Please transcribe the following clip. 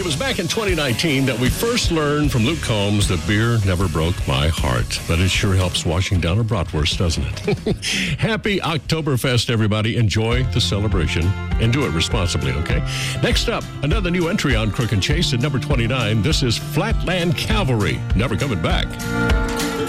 was back in 2019 that we first learned from Luke Combs that beer never broke my heart, but it sure helps washing down a bratwurst, doesn't it? Happy Oktoberfest, everybody. Enjoy the celebration and do it responsibly, okay? Next up, another new entry on Crook and Chase at number 29. This is Flatland Cavalry, Never Coming Back.